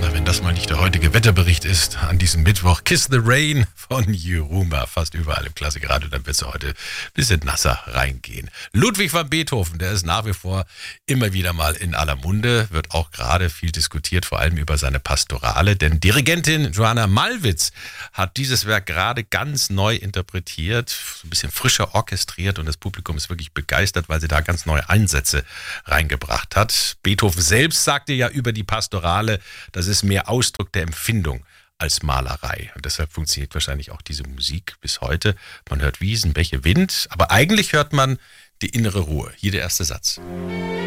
Wenn das mal nicht der heutige Wetterbericht ist, an diesem Mittwoch, Kiss the Rain von Yiruma, fast überall im Klassikradio, dann wird es heute ein bisschen nasser reingehen. Ludwig van Beethoven, der ist nach wie vor immer wieder mal in aller Munde, wird auch gerade viel diskutiert, vor allem über seine Pastorale, denn Dirigentin Joanna Malwitz hat dieses Werk gerade ganz neu interpretiert, so ein bisschen frischer orchestriert und das Publikum ist wirklich begeistert, weil sie da ganz neue Einsätze reingebracht hat. Beethoven selbst sagte ja über die Pastorale, das ist mehr Ausdruck der Empfindung als Malerei. Und deshalb funktioniert wahrscheinlich auch diese Musik bis heute. Man hört Wiesen, Bäche, Wind, aber eigentlich hört man die innere Ruhe. Hier der erste Satz.